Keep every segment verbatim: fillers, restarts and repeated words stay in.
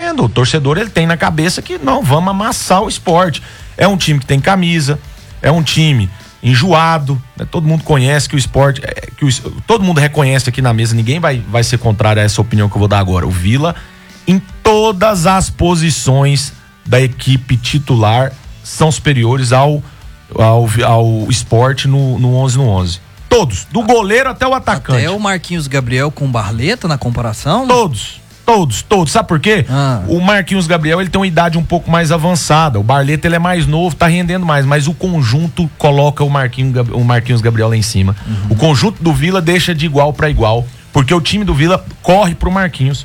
acontecendo. O torcedor, ele tem na cabeça que não, vamos amassar o Sport. É um time que tem camisa, é um time enjoado, né? Todo mundo conhece que o Sport, é, que o, todo mundo reconhece aqui na mesa, ninguém vai, vai ser contrário a essa opinião que eu vou dar agora. O Vila, em todas as posições da equipe titular, são superiores ao, ao, ao Sport no, no onze no onze. Todos, do goleiro até o atacante. Até o Marquinhos Gabriel com o Barleta na comparação? Todos. Todos, todos. Sabe por quê? Ah. O Marquinhos Gabriel, ele tem uma idade um pouco mais avançada. O Barleta, ele é mais novo, tá rendendo mais. Mas o conjunto coloca o Marquinhos, o Marquinhos Gabriel lá em cima. Uhum. O conjunto do Vila deixa de igual para igual. Porque o time do Vila corre pro Marquinhos.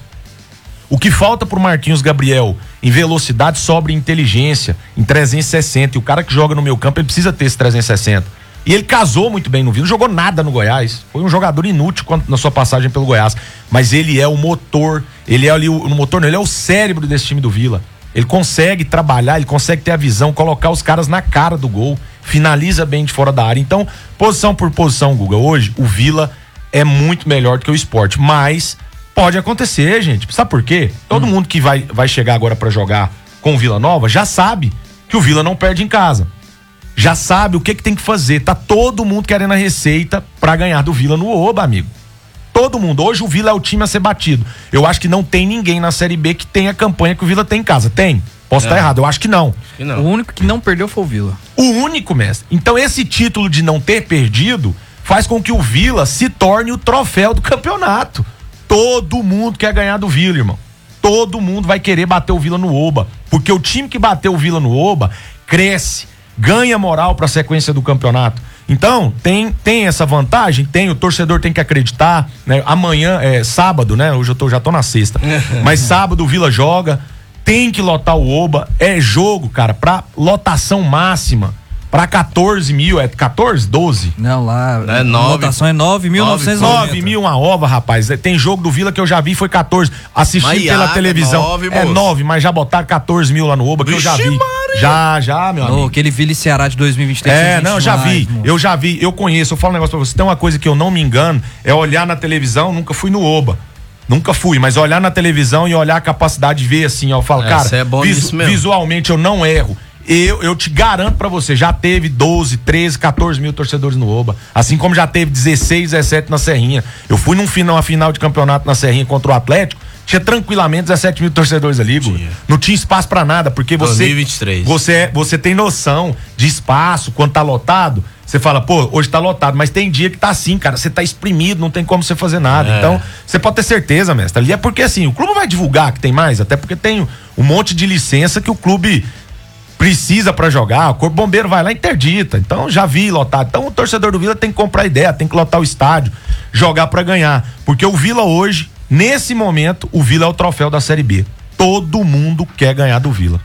O que falta pro Marquinhos Gabriel em velocidade sobra em inteligência, em trezentos e sessenta. E o cara que joga no meio campo, ele precisa ter esse trezentos e sessenta. E ele casou muito bem no Vila, não jogou nada no Goiás. Foi um jogador inútil quando, na sua passagem pelo Goiás. Mas ele é o motor, ele é ali o, o motor, não, ele é o cérebro desse time do Vila. Ele consegue trabalhar, ele consegue ter a visão, colocar os caras na cara do gol, finaliza bem de fora da área. Então, posição por posição, Guga, hoje o Vila é muito melhor do que o Sport. Mas pode acontecer, gente. Sabe por quê? Todo hum. mundo que vai, vai chegar agora pra jogar com o Vila Nova já sabe que o Vila não perde em casa. Já sabe o que, que tem que fazer. Tá todo mundo querendo a receita pra ganhar do Vila no Oba, amigo. Todo mundo. Hoje o Vila é o time a ser batido. Eu acho que não tem ninguém na Série B que tenha a campanha que o Vila tem em casa. Tem? Posso estar é. errado, eu acho que não. Acho que não. O único que não perdeu foi o Vila. O único, mestre. Então esse título de não ter perdido faz com que o Vila se torne o troféu do campeonato. Todo mundo quer ganhar do Vila, irmão. Todo mundo vai querer bater o Vila no Oba. Porque o time que bateu o Vila no Oba cresce, ganha moral para a sequência do campeonato. Então, tem, tem essa vantagem? Tem, o torcedor tem que acreditar, né? Amanhã, é sábado, né? Hoje eu tô, já tô na sexta. Mas sábado o Vila joga, tem que lotar o Oba, é jogo, cara, pra lotação máxima. Pra quatorze mil, é quatorze, doze? Não, lá, é nove. A lotação é nove mil novecentos e noventa. nove mil uma ova, rapaz. Tem jogo do Vila que eu já vi, foi quatorze. Assisti mas pela iaga, televisão. nove, é nove, mas já botaram quatorze mil lá no Oba, que Vixe eu já vi. Maria. Já, já, meu amigo. Oh, aquele Vila e Ceará de dois mil e vinte e três. É, não, já vi. Moço. Eu já vi, eu conheço. Eu falo um negócio pra você. Tem uma coisa que eu não me engano, é olhar na televisão, nunca fui no Oba. Nunca fui, mas olhar na televisão e olhar a capacidade de ver assim, ó. Eu falo, é, cara, é bom visu, visualmente eu não erro. Eu, eu te garanto pra você, já teve doze, treze, quatorze mil torcedores no Oba, assim como já teve dezesseis, dezessete na Serrinha. Eu fui num final, uma final de campeonato na Serrinha contra o Atlético, tinha tranquilamente dezessete mil torcedores ali, tinha. Não tinha espaço pra nada, porque você, dois mil e vinte e três. você você tem noção de espaço, quando tá lotado, você fala, pô, hoje tá lotado, mas tem dia que tá assim, cara, você tá exprimido, não tem como você fazer nada. É. Então, você pode ter certeza, mestre, ali é porque assim, o clube vai divulgar que tem mais, até porque tem um monte de licença que o clube precisa pra jogar, o Corpo Bombeiro vai lá e interdita. Então já vi lotado. Então o torcedor do Vila tem que comprar ideia, tem que lotar o estádio, jogar pra ganhar. Porque o Vila hoje, nesse momento, o Vila é o troféu da Série B. Todo mundo quer ganhar do Vila.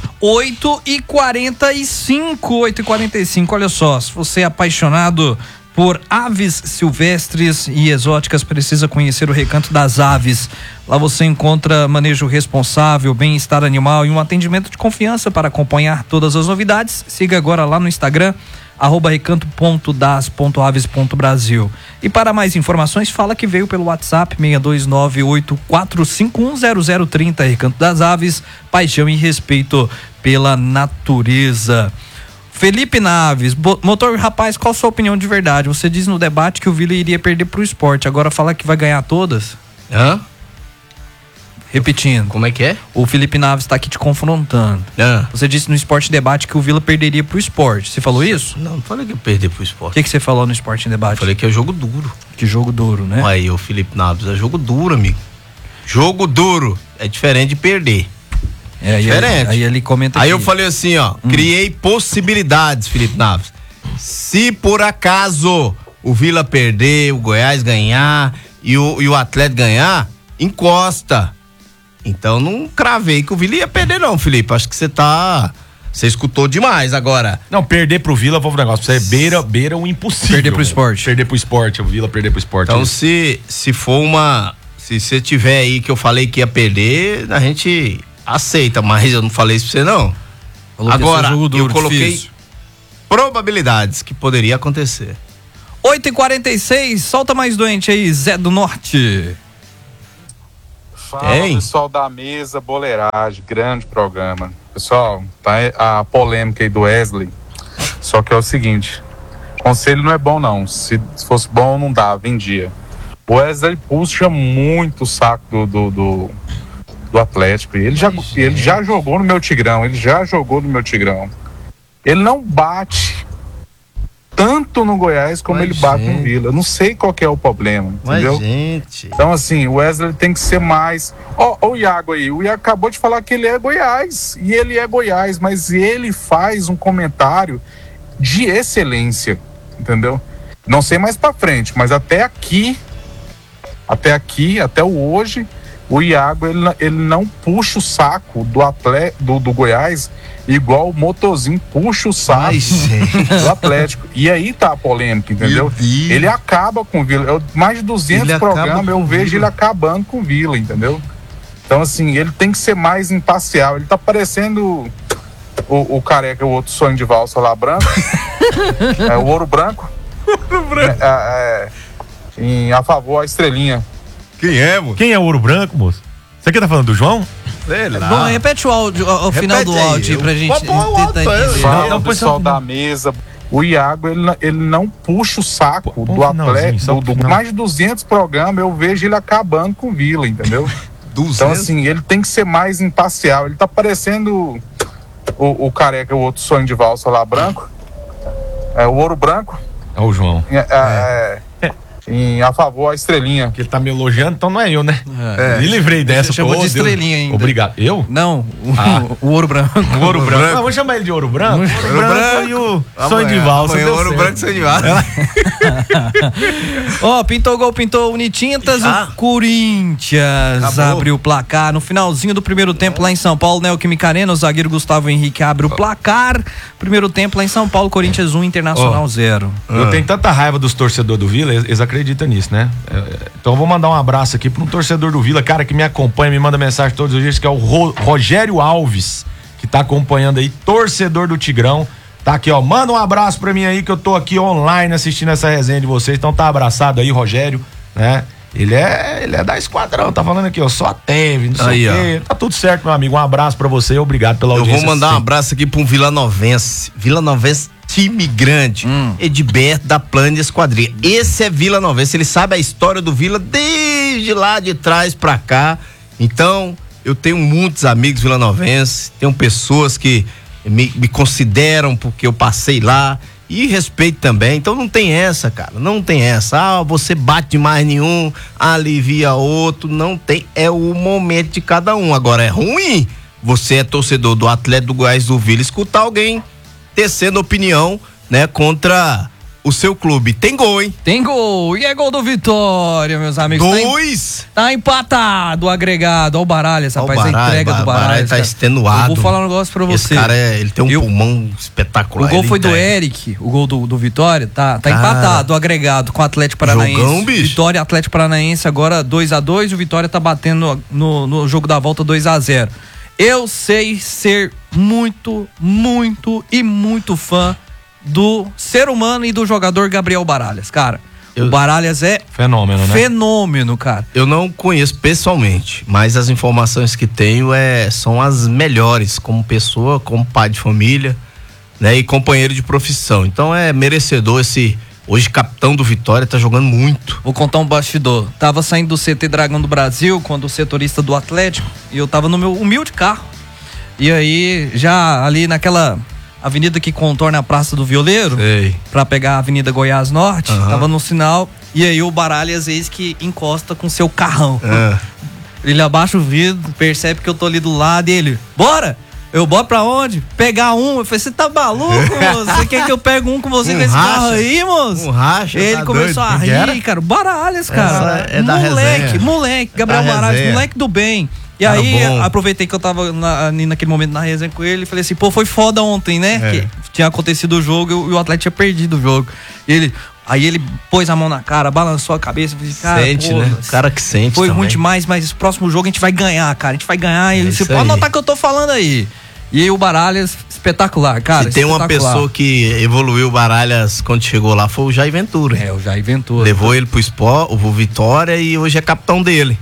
oito e quarenta e cinco, oito e quarenta e cinco, olha só, se você é apaixonado por aves silvestres e exóticas, precisa conhecer o Recanto das Aves. Lá você encontra manejo responsável, bem-estar animal e um atendimento de confiança para acompanhar todas as novidades. Siga agora lá no Instagram, arroba recanto ponto das ponto aves ponto brasil. E para mais informações, fala que veio pelo WhatsApp seis dois nove oito quatro cinco um zero zero três zero. Recanto das Aves, paixão e respeito pela natureza. Felipe Naves, motor, rapaz, qual a sua opinião de verdade? Você diz no debate que o Vila iria perder pro Sport, agora fala que vai ganhar todas? Hã? Repetindo. Como é que é? O Felipe Naves tá aqui te confrontando. Hã? Você disse no Sport Debate que o Vila perderia pro Sport. Você falou isso? Não, não falei que ia perder pro Sport. O que, que você falou no Sport Debate? Falei que é jogo duro. Que jogo duro, né? Aí, o Felipe Naves, é jogo duro, amigo. Jogo duro. É diferente de perder. É, aí diferente. Ele, aí ele comenta Aí aqui. eu falei assim, ó, hum. criei possibilidades, Felipe Naves. Se por acaso o Vila perder, o Goiás ganhar e o, e o Atlético ganhar, encosta. Então não cravei que o Vila ia perder não, Felipe. Acho que você tá... Você escutou demais agora. Não, perder pro Vila, vou falar um negócio pra você, beira, beira o impossível. Perder pro Sport. Perder pro Sport, o Vila perder pro Sport. Então se, se for uma... Se você tiver aí que eu falei que ia perder, a gente... aceita, mas eu não falei isso pra você não. Falou agora, é duro, eu coloquei difícil. Probabilidades que poderia acontecer. oito e quarenta e seis, solta mais doente aí, Zé do Norte. Fala, Tem? pessoal da mesa Boleiragem, grande programa. Pessoal, tá a polêmica aí do Wesley. Só que é o seguinte, conselho não é bom não. Se, se fosse bom, não dá, vendia. O Wesley puxa muito o saco do, do, do, do Atlético. Ele já, ele já jogou no meu Tigrão, ele já jogou no meu Tigrão. Ele não bate tanto no Goiás como Mas ele bate gente. no Vila. Eu não sei qual que é o problema, entendeu? Mas, gente. Então, assim, o Wesley tem que ser mais... Ó, oh, oh, o Iago aí, o Iago acabou de falar que ele é Goiás, e ele é Goiás, mas ele faz um comentário de excelência, entendeu? Não sei mais pra frente, mas até aqui, até aqui, até o hoje, o Iago, ele, ele não puxa o saco do, atleta, do, do Goiás igual o Motorzinho puxa o saco Ai, do Atlético. E aí tá a polêmica, entendeu? Ele acaba com o Vila. Eu, mais de duzentos ele programas eu vejo ele acabando com o Vila, entendeu? Então, assim, ele tem que ser mais imparcial. Ele tá parecendo o, o careca, o outro sonho de valsa lá branco. É o ouro branco. Ouro branco. É, é, é, em, a favor, a estrelinha. Quem é, moço? Quem é o ouro branco, moço? Você aqui tá falando do João? Sei lá. Bom, repete o áudio, o, o final do áudio aí pra gente tentar entender. Fala, o pessoal da mesa. O Iago, ele, ele não puxa o saco Pô, do atleta. Do, do, mais de duzentos programas eu vejo ele acabando com o Vila, entendeu? Então, assim, ele tem que ser mais imparcial. Ele tá parecendo o, o careca, o outro sonho de valsa lá branco. É o ouro branco. É o João. É, é, é. Em a favor, a estrelinha. Que ele tá me elogiando, então não é eu, né? É. Me livrei dessa. Você chamou de estrelinha ainda. Obrigado. Eu? Não, o, ah. o ouro branco. O ouro branco. Não, vamos chamar ele de ouro branco. Ouro, ouro branco, branco e o amanhã, sonho de valsa. Amanhã, ouro branco e sonho de valsa. Ó, oh, pintou gol, pintou Unitintas. Ah. O Corinthians Acabou. abriu o placar no finalzinho do primeiro tempo lá em São Paulo. Neoquímica Arena, o zagueiro Gustavo Henrique abre o placar. Primeiro tempo lá em São Paulo, Corinthians um, Internacional zero. Oh, eu ah. tenho tanta raiva dos torcedores do Vila, eles acreditam nisso, né? Então eu vou mandar um abraço aqui para um torcedor do Vila, cara que me acompanha, me manda mensagem todos os dias, que é o Ro- Rogério Alves, que tá acompanhando aí, torcedor do Tigrão. Tá aqui, ó, manda um abraço pra mim aí, que eu tô aqui online assistindo essa resenha de vocês. Então tá abraçado aí, Rogério, né? Ele é, ele é da Esquadrão, tá falando aqui, ó, só teve, não sei o quê. Tá tudo certo, meu amigo, um abraço pra você, obrigado pela audiência. Eu vou mandar um abraço aqui pra um Vilanovense, Vilanovense time grande, hum. Edberto da Plana Esquadrilha. Esse é Vilanovense, ele sabe a história do Vila desde lá de trás pra cá. Então, eu tenho muitos amigos vilanovenses, tenho pessoas que me, me consideram porque eu passei lá e respeito também. Então não tem essa, cara, não tem essa. Ah, você bate demais nenhum, alivia outro, não tem. É o momento de cada um. Agora é ruim você é torcedor do Atlético do Goiás do Vila escutar alguém tecendo opinião, né, contra o seu clube. Tem gol, hein? Tem gol. E é gol do Vitória, meus amigos. Dois. Tá, em, tá empatado o agregado. Olha o Baralhas, rapaz. Baralho, a entrega Baralho, do Baralhas. Baralho tá extenuado. Eu vou falar um negócio pra você. Esse cara, é, ele tem um Eu, pulmão espetacular. O gol foi entrega. do Eric, o gol do, do Vitória. Tá, tá empatado o agregado com o Atlético Paranaense. Jogão, bicho. Vitória, Atlético Paranaense agora dois a dois. O Vitória tá batendo no, no jogo da volta dois a zero. Eu sei ser muito, muito e muito fã do ser humano e do jogador Gabriel Baralhas, cara. Eu, o Baralhas é fenômeno, né? Fenômeno, cara. Eu não conheço pessoalmente, mas as informações que tenho é, são as melhores como pessoa, como pai de família, né? E companheiro de profissão. Então é merecedor esse... Hoje, capitão do Vitória, tá jogando muito. Vou contar um bastidor. Tava saindo do C T Dragão do Brasil, quando o setorista do Atlético, e eu tava no meu humilde carro. E aí, já ali naquela avenida que contorna a Praça do Violeiro, Sei. pra pegar a Avenida Goiás Norte, uhum. tava no sinal, e aí o Baralhas, eis que encosta com seu carrão. Uhum. Ele abaixa o vidro, percebe que eu tô ali do lado, e ele, bora! Eu boto pra onde? Pegar um. Eu falei, você tá maluco, moço? Você quer que eu pegue um com você um com esse racha, carro aí, moço? Um racha. Ele tá começou doido. a rir, era? cara. Baralhas, cara. Essa é da moleque, resenha. moleque. Gabriel Baralhas, moleque do bem. E cara aí, bom. aproveitei que eu tava na, naquele momento na resenha com ele e falei assim, pô, foi foda ontem, né? É. Que tinha acontecido o jogo e o Atlético tinha perdido o jogo. E ele... Aí ele pôs a mão na cara, balançou a cabeça, falei, cara, sente, pô, né? O cara que sente Foi também. ruim demais, mas esse próximo jogo a gente vai ganhar, cara. A gente vai ganhar. E ele disse, pode anotar que eu tô falando aí. E aí o Baralhas, espetacular, cara. Se tem uma pessoa que evoluiu o Baralhas quando chegou lá, foi o Jair Ventura. É, o Jair Ventura. Levou ele pro Sport, o Vitória, e hoje é capitão dele.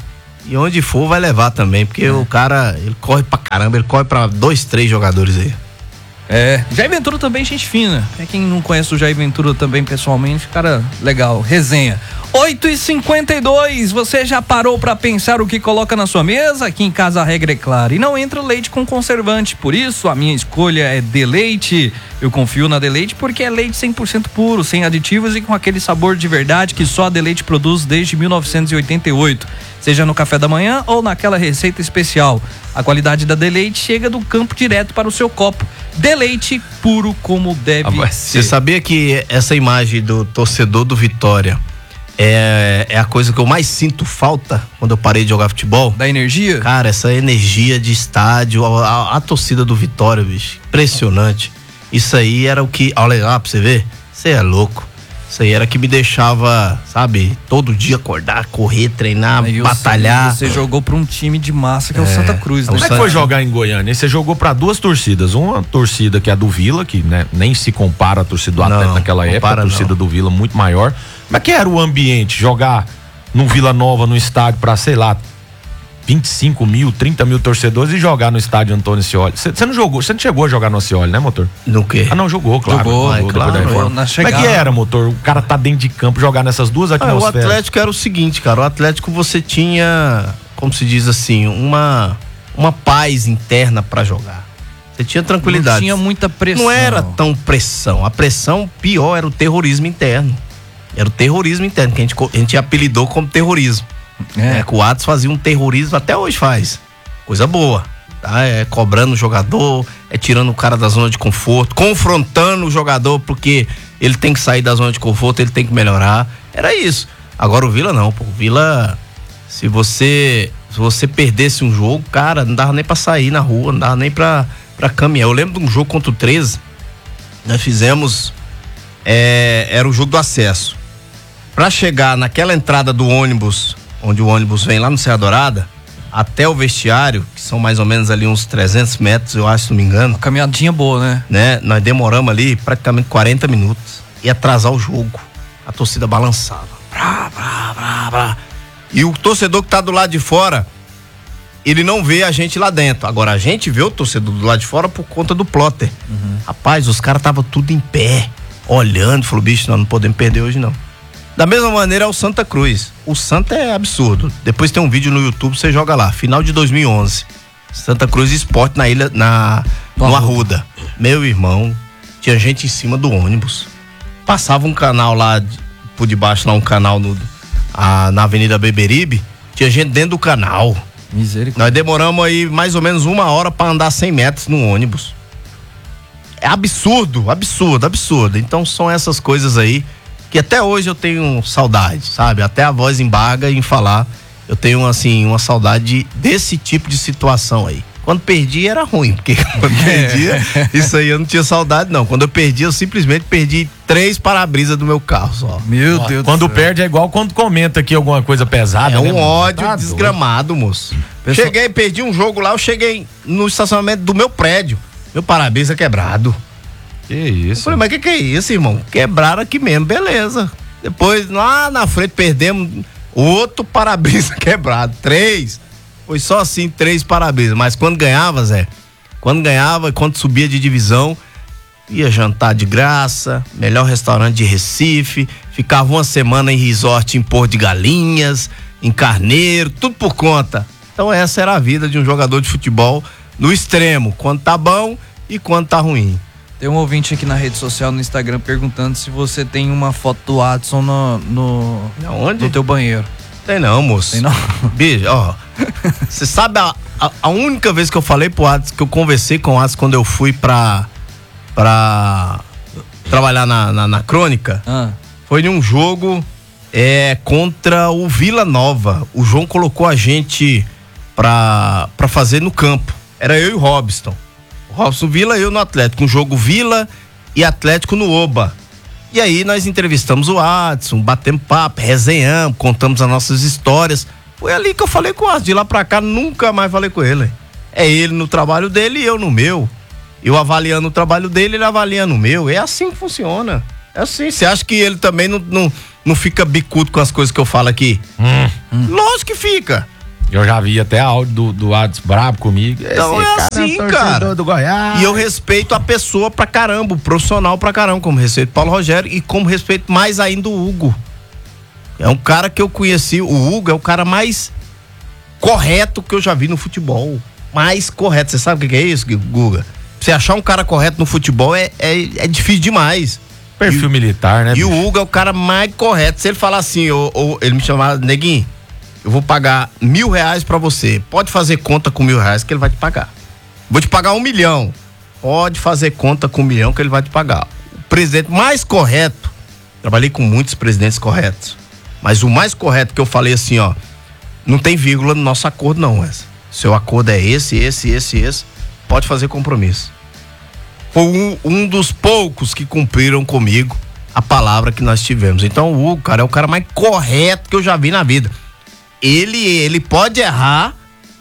E onde for vai levar também, porque é. o cara, ele corre pra caramba, ele corre pra dois, três jogadores aí. É, Jair Ventura também, gente fina. É quem não conhece o Jair Ventura também pessoalmente, cara, legal, resenha. oito e cinquenta e dois, você já parou pra pensar o que coloca na sua mesa? Aqui em casa a regra é clara e não entra leite com conservante, por isso a minha escolha é Deleite. Eu confio na Deleite porque é leite cem por cento puro, sem aditivos e com aquele sabor de verdade que só a Deleite produz desde mil novecentos e oitenta e oito. Seja no café da manhã ou naquela receita especial. A qualidade da Deleite chega do campo direto para o seu copo. Deleite puro como deve ah, ser. Você sabia que essa imagem do torcedor do Vitória é, é a coisa que eu mais sinto falta quando eu parei de jogar futebol? Da energia? Cara, essa energia de estádio, a, a, a torcida do Vitória, bicho, impressionante. Isso aí era o que, olha lá pra você ver, você é louco. Isso aí era que me deixava, sabe, todo dia acordar, correr, treinar, aí batalhar. Você jogou pra um time de massa que é, é o Santa Cruz, né? Como é que foi jogar em Goiânia? Você jogou pra duas torcidas. Uma torcida que é a do Vila, que né, nem se compara à torcida do Atlético naquela época, a torcida não. do Vila muito maior. Como é que era o ambiente? Jogar num Vila Nova, no estádio, pra, sei lá, vinte e cinco mil, trinta mil torcedores e jogar no estádio Antônio Scioli. Você não jogou, você não chegou a jogar no Scioli, né, Motor? No quê? Ah, não, jogou, claro. Jogou, jogou claro. Da Eu, na Como é que era, Motor? O cara tá dentro de campo, jogar nessas duas atmosferas. Ah, o Atlético era o seguinte, cara, o Atlético você tinha, como se diz assim, uma, uma paz interna pra jogar. Você tinha tranquilidade. Não tinha muita pressão. Não era tão pressão. A pressão pior era o terrorismo interno. Era o terrorismo interno, que a gente, a gente apelidou como terrorismo. É. É, que o Atos fazia um terrorismo, até hoje faz. Coisa boa, tá? É cobrando o jogador, é tirando o cara da zona de conforto, confrontando o jogador porque ele tem que sair da zona de conforto, ele tem que melhorar. Era isso. Agora o Vila não, pô. O Vila, se você se você perdesse um jogo, cara, não dava nem pra sair na rua, não dava nem pra, pra caminhar. Eu lembro de um jogo contra o treze, nós fizemos, é, era o jogo do acesso. Pra chegar naquela entrada do ônibus, onde o ônibus vem lá no Serra Dourada, até o vestiário, que são mais ou menos ali uns trezentos metros, eu acho, se não me engano. Uma caminhadinha boa, né? né? Nós demoramos ali praticamente quarenta minutos. Ia atrasar o jogo. A torcida balançava. Brá, brá, brá, brá. E o torcedor que tá do lado de fora, ele não vê a gente lá dentro. Agora, a gente vê o torcedor do lado de fora por conta do plotter. Uhum. Rapaz, os caras estavam tudo em pé, olhando, falou, bicho, nós não podemos perder hoje não. Da mesma maneira é o Santa Cruz. O Santa é absurdo. Depois tem um vídeo no YouTube, você joga lá. Final de dois mil e onze. Santa Cruz Esporte na ilha, na, no Arruda. Meu irmão, tinha gente em cima do ônibus. Passava um canal lá, por debaixo lá, um canal no, a, na Avenida Beberibe. Tinha gente dentro do canal. Misericórdia. Nós demoramos aí mais ou menos uma hora pra andar cem metros no ônibus. É absurdo, absurdo, absurdo. Então são essas coisas aí que até hoje eu tenho saudade, sabe? Até a voz embarga em falar. Eu tenho, assim, uma saudade desse tipo de situação aí. Quando perdi era ruim, porque quando perdia, isso aí eu não tinha saudade não. Quando eu perdi, eu simplesmente perdi três para-brisas do meu carro só. Meu Ó, Deus Quando do céu. Perde é igual quando comenta aqui alguma coisa pesada. É né, um mano? ódio tá desgramado, doido. moço. Pessoal... Cheguei, perdi um jogo lá, eu cheguei no estacionamento do meu prédio. Meu para-brisa quebrado. Que isso? Eu falei, mas o que, que é isso, irmão? Quebraram aqui mesmo, beleza. Depois, lá na frente, perdemos outro para-brisa quebrado. Três. Foi só assim, três para-brisas. Mas quando ganhava, Zé, quando ganhava, quando subia de divisão, ia jantar de graça, melhor restaurante de Recife, ficava uma semana em resort em Porto de Galinhas, em Carneiro, tudo por conta. Então essa era a vida de um jogador de futebol no extremo, quando tá bom e quando tá ruim. Tem um ouvinte aqui na rede social, no Instagram, perguntando se você tem uma foto do Adson no, no, Onde? no teu banheiro. Tem não, moço. Tem não? Bicho, ó, você sabe a, a, a única vez que eu falei pro Adson, que eu conversei com o Adson quando eu fui pra, pra trabalhar na, na, na crônica, ah. foi num jogo é, contra o Vila Nova. O João colocou a gente pra, pra fazer no campo. Era eu e o Robson. Robson Vila e eu no Atlético, um jogo Vila e Atlético no Oba. E aí nós entrevistamos o Adson, batemos papo, resenhamos, contamos as nossas histórias. Foi ali que eu falei com o Adson, de lá pra cá nunca mais falei com ele. É ele no trabalho dele e eu no meu. Eu avaliando o trabalho dele, ele avaliando o meu. É assim que funciona. É assim, você acha que ele também não, não, não fica bicudo com as coisas que eu falo aqui? Hum, hum. Lógico que fica. Eu já vi até áudio do, do Adson brabo comigo. Então é assim, cara. Do Goiás. E eu respeito a pessoa pra caramba, o profissional pra caramba, como respeito Paulo Rogério e como respeito mais ainda o Hugo. É um cara que eu conheci, o Hugo é o cara mais correto que eu já vi no futebol. Mais correto. Você sabe o que é isso, Guga? Você achar um cara correto no futebol é, é, é difícil demais. Perfil e, militar, né? E bicho? o Hugo é o cara mais correto. Se ele falar assim, ou, ou ele me chamar, Neguinho, eu vou pagar mil reais pra você. Pode fazer conta com mil reais que ele vai te pagar. Vou te pagar um milhão. Pode fazer conta com um milhão que ele vai te pagar. O presidente mais correto, trabalhei com muitos presidentes corretos, mas o mais correto que eu falei assim, ó, não tem vírgula no nosso acordo não, Wesley. Seu acordo é esse, esse, esse, esse. Pode fazer compromisso. Foi um, um dos poucos que cumpriram comigo a palavra que nós tivemos. Então o Hugo, cara, é o cara mais correto que eu já vi na vida. Ele, ele pode errar,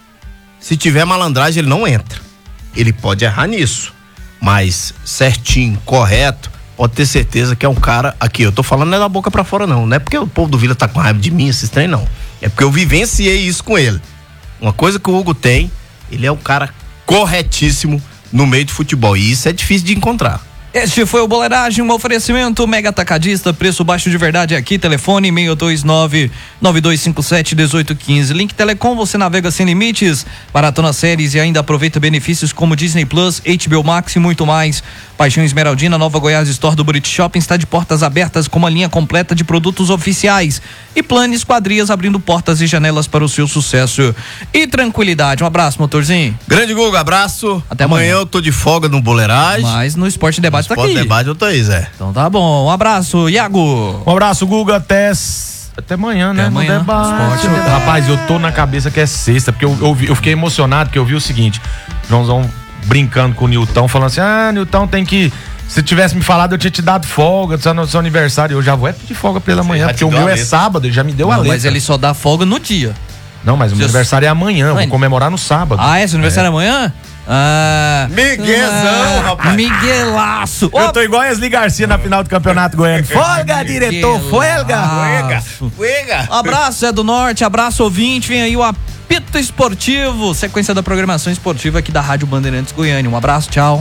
se tiver malandragem ele não entra. Ele pode errar nisso, mas certinho, correto, pode ter certeza que é um cara, aqui, eu tô falando não é da boca pra fora não, não é porque o povo do Vila tá com raiva de mim, esses trem não, é porque eu vivenciei isso com ele. Uma coisa que o Hugo tem, ele é um cara corretíssimo no meio de futebol, e isso é difícil de encontrar. Este foi o Boleiragem, um oferecimento Mega Atacadista, preço baixo de verdade aqui, telefone seis dois nove, nove dois cinco sete, um oito um cinco. Link Telecom, você navega sem limites, maratona séries e ainda aproveita benefícios como Disney Plus, H B O Max e muito mais. Paixão Esmeraldina, Nova Goiás Store do Buriti Shopping está de portas abertas com uma linha completa de produtos oficiais. E Planes Quadrias abrindo portas e janelas para o seu sucesso e tranquilidade. Um abraço, motorzinho. Grande Guga, abraço. Até amanhã. amanhã eu tô de folga no Boleiragem. Mas no Esporte Debate tá aqui. Esporte Debate eu tô aí, Zé. Então tá bom. Um abraço, Iago. Um abraço, Guga, até até amanhã, né? Até amanhã. No debate. Esporte Debate. Rapaz, eu tô na cabeça que é sexta, porque eu, eu, vi- eu fiquei emocionado, porque eu vi o seguinte, Joãozão brincando com o Nilton, falando assim, ah, Nilton tem que, se tivesse me falado eu tinha te dado folga, do seu aniversário, eu já vou é pedir folga pela manhã, já porque te o deu meu a é letra. sábado, ele já me deu a Não, letra. mas ele só dá folga no dia. Não, mas o meu Just- aniversário é amanhã, eu Mas- vou comemorar no sábado. Ah, é? Seu aniversário é amanhã? Ah. Miguezão, ah, rapaz. Miguelaço. Eu tô igual Wesley Garcia na final do Campeonato Goiano. Folga, diretor, folga! Fuega, fuega. Abraço, Zé do Norte, abraço, ouvinte. Vem aí o Apito Esportivo, sequência da programação esportiva aqui da Rádio Bandeirantes Goiânia. Um abraço, tchau.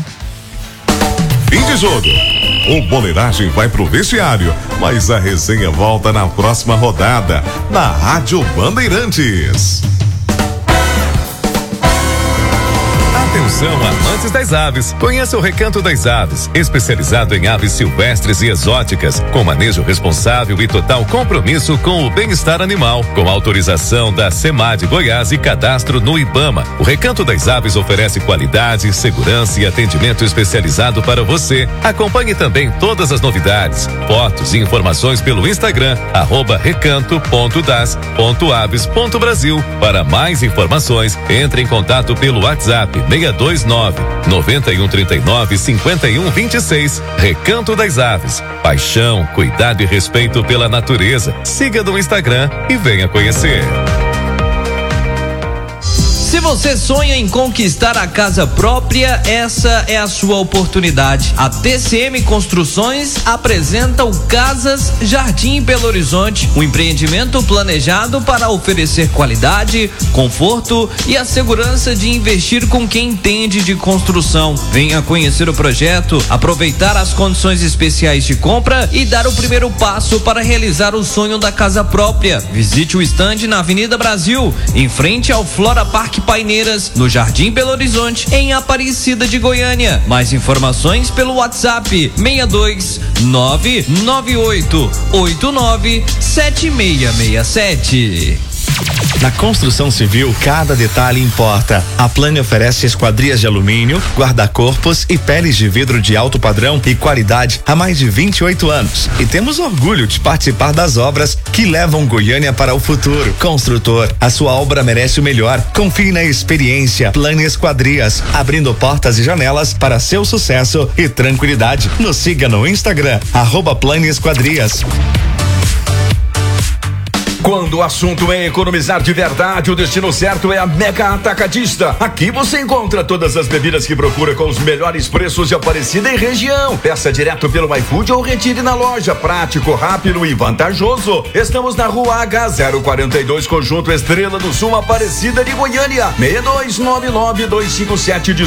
Fim de jogo. O Boleiragem vai pro vestiário, mas a resenha volta na próxima rodada, na Rádio Bandeirantes. Atenção, amantes das aves. Conheça o Recanto das Aves, especializado em aves silvestres e exóticas, com manejo responsável e total compromisso com o bem-estar animal. Com autorização da SEMAD Goiás e cadastro no IBAMA, o Recanto das Aves oferece qualidade, segurança e atendimento especializado para você. Acompanhe também todas as novidades, fotos e informações pelo Instagram, arroba recanto ponto das ponto aves ponto brasil. Para mais informações, entre em contato pelo WhatsApp seis dois nove, nove um três nove, cinco um dois seis. Recanto das Aves. Paixão, cuidado e respeito pela natureza. Siga no Instagram e venha conhecer. Se você sonha em conquistar a casa própria, essa é a sua oportunidade. A T C M Construções apresenta o Casas Jardim Belo Horizonte, um empreendimento planejado para oferecer qualidade, conforto e a segurança de investir com quem entende de construção. Venha conhecer o projeto, aproveitar as condições especiais de compra e dar o primeiro passo para realizar o sonho da casa própria. Visite o estande na Avenida Brasil, em frente ao Flora Park Paineiras, no Jardim Belo Horizonte, em Aparecida de Goiânia. Mais informações pelo WhatsApp seis dois nove, nove oito oito nove, sete seis seis sete. Na construção civil, cada detalhe importa. A Plane oferece esquadrias de alumínio, guarda-corpos e peles de vidro de alto padrão e qualidade há mais de vinte e oito anos. E temos orgulho de participar das obras que levam Goiânia para o futuro. Construtor, a sua obra merece o melhor. Confie na experiência. Plane Esquadrias, abrindo portas e janelas para seu sucesso e tranquilidade. Nos siga no Instagram, arroba Plane Esquadrias. Quando o assunto é economizar de verdade, o destino certo é a Mega Atacadista. Aqui você encontra todas as bebidas que procura com os melhores preços de Aparecida e região. Peça direto pelo iFood ou retire na loja. Prático, rápido e vantajoso. Estamos na rua H zero quarenta e dois, Conjunto Estrela do Sul, Aparecida de Goiânia. seis dois nove nove dois cinco sete